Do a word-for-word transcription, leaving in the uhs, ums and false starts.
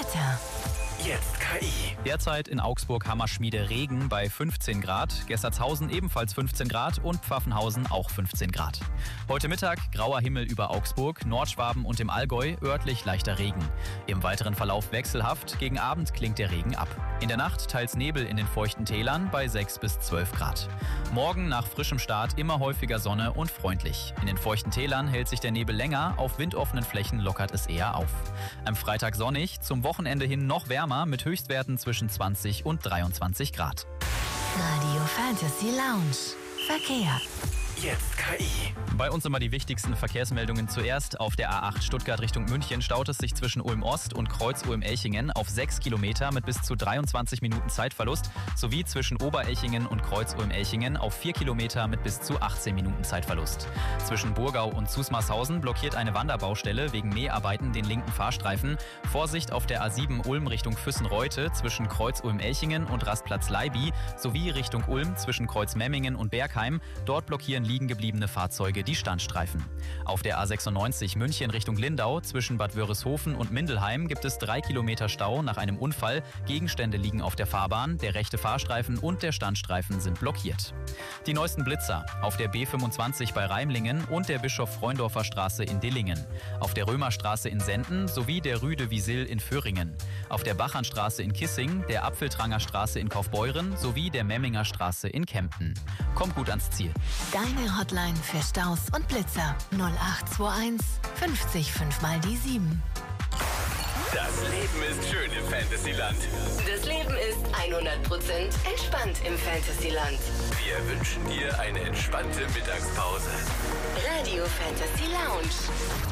Wetter. Jetzt K I. Derzeit in Augsburg Hammerschmiede Regen bei fünfzehn Grad, Gessertshausen ebenfalls fünfzehn Grad und Pfaffenhausen auch fünfzehn Grad. Heute Mittag grauer Himmel über Augsburg, Nordschwaben und im Allgäu örtlich leichter Regen. Im weiteren Verlauf wechselhaft, gegen Abend klingt der Regen ab. In der Nacht teils Nebel in den feuchten Tälern bei sechs bis zwölf Grad. Morgen nach frischem Start immer häufiger Sonne und freundlich. In den feuchten Tälern hält sich der Nebel länger, auf windoffenen Flächen lockert es eher auf. Am Freitag sonnig, zum Wochenende hin noch wärmer mit Höchstwerten zwischen zwanzig und dreiundzwanzig Grad. Radio Fantasy Lounge. Verkehr. Jetzt K I. Bei uns immer die wichtigsten Verkehrsmeldungen zuerst. Auf der A acht Stuttgart Richtung München staut es sich zwischen Ulm-Ost und Kreuz-Ulm-Elchingen auf sechs Kilometer mit bis zu dreiundzwanzig Minuten Zeitverlust sowie zwischen Oberelchingen und Kreuz-Ulm-Elchingen auf vier Kilometer mit bis zu achtzehn Minuten Zeitverlust. Zwischen Burgau und Zusmarshausen blockiert eine Wanderbaustelle wegen Mäharbeiten den linken Fahrstreifen. Vorsicht auf der A sieben Ulm Richtung Füssen-Reute zwischen Kreuz-Ulm-Elchingen und Rastplatz Leiby sowie Richtung Ulm zwischen Kreuz-Memmingen und Bergheim. Dort blockieren liegen gebliebene Fahrzeuge die Standstreifen. Auf der A sechsundneunzig München Richtung Lindau zwischen Bad Wörishofen und Mindelheim gibt es drei Kilometer Stau nach einem Unfall. Gegenstände liegen auf der Fahrbahn, der rechte Fahrstreifen und der Standstreifen sind blockiert. Die neuesten Blitzer auf der B fünfundzwanzig bei Reimlingen und der Bischof-Freundorfer Straße in Dillingen. Auf der Römerstraße in Senden sowie der Rüde-Wisil in Föhringen. Auf der Bachernstraße in Kissing, der Apfeltranger Straße in Kaufbeuren sowie der Memminger Straße in Kempten. Kommt gut ans Ziel. Deine Hotline für Staus und Blitzer null acht zwei eins fünfzig fünf mal die sieben. Das Leben ist schön im Fantasyland. Das Leben ist hundert Prozent entspannt im Fantasyland. Wir wünschen dir eine entspannte Mittagspause. Radio Fantasy Lounge.